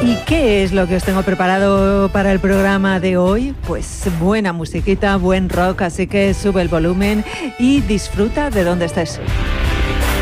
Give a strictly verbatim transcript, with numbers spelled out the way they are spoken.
¿Y qué es lo que os tengo preparado para el programa de hoy? Pues buena musiquita, buen rock, así que sube el volumen y disfruta de donde estés.